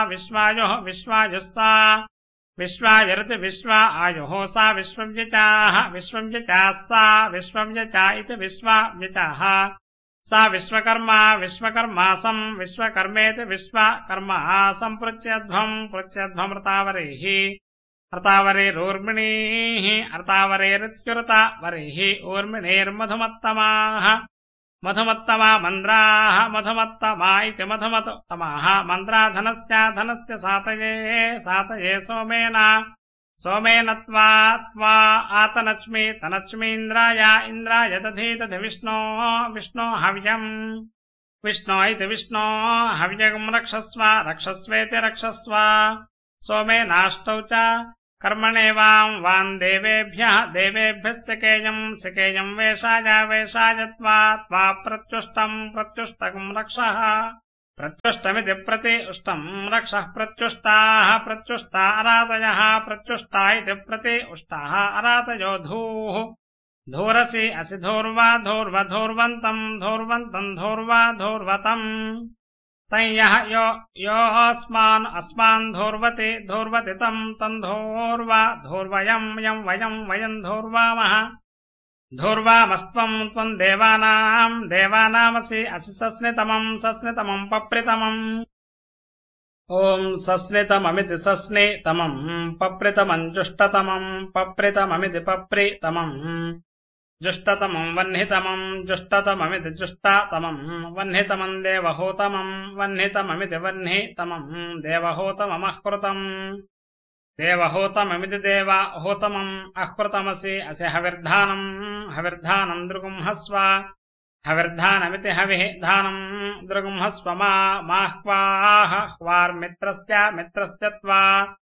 विश्वायुः विश्वायुस्सा विश्वायुरति विश्वा आयुः सा विश्वव्यचाः विश्वव्यचाः सा विश्वव्यचा इति विश्वाव्यचाः सा विश्वकर्मा विश्वकर्मासं विश्वकर्मेति विश्वकर्मा सम्पृच्यध्वम् पृच्छध्वमृतावरेः अर्तावरेरूर्मिणीः अर्तावरेरुच्युरतावरेः ऊर्मिणेर्मधुमत्तमाः मधुमत्तमा मन्द्राः मधुमत्तमा इति मधुमत्तमाः मन्द्रा धनस्य सातये सातये सोमेन त्वा आतनच्मि तनच्मीन्द्राय इन्द्राय दधि विष्णो हव्यम् विष्णो इति विष्णो हव्यम् रक्षस्व रक्षस्वेति रक्षस्व सोमेनाष्टौ च कर्मणेवां देवेभ्यश्चकेयम् वेषाय त्वा प्रत्युष्टम् रक्षः प्रत्युष्टमिति प्रति उष्टम् रक्षः प्रत्युष्टा अरातयः प्रत्युष्टा इति प्रति उष्टाः अरातयो धूरसि असि धूर्वा धूर्वन्तम् धूर्वतम् तयः अस्मान् धूर्वति तम् धूर्वयम् वयम् धूर्वामः धूर्वामस्त्वम् देवानामसि असि सस्नितमम् पप्रितमम् ॐ सस्नितममिति सस्नितमम् पप्रितमम् जुष्टतमम् पप्रितममिति पप्रितमम् जुष्टतमम् वह्नितममिति जुष्टतमम् वह्नितमम् देवहूतममिति वह्नितमम् देवहूतममःकृतम् देवहूतममिति देवहूतमम् अकृतमसि असि हविर्धानम् दृगुंहस्व हविर्धानमिति हविर्धानम् दृगुंहस्व माह्वाः ह्वार्मित्रस्य त्वा